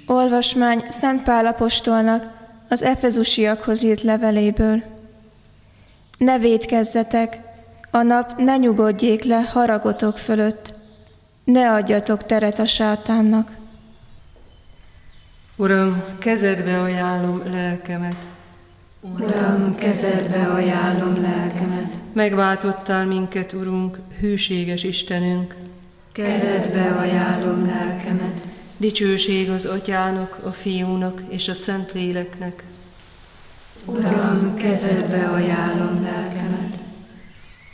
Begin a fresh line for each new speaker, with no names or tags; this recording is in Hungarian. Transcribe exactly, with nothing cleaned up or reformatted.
Olvasmány Szent Pál apostolnak az efezusiakhoz írt leveléből. Ne vétkezzetek, a nap ne nyugodjék le haragotok fölött, ne adjatok teret a sátánnak.
Uram, kezedbe ajánlom lelkemet.
Uram, kezedbe ajánlom lelkemet.
Megváltottál minket, Urunk, hűséges Istenünk.
Kezedbe ajánlom lelkemet.
Dicsőség az Atyának, a Fiúnak és a Szentléleknek.
Uram, kezedbe ajánlom lelkemet.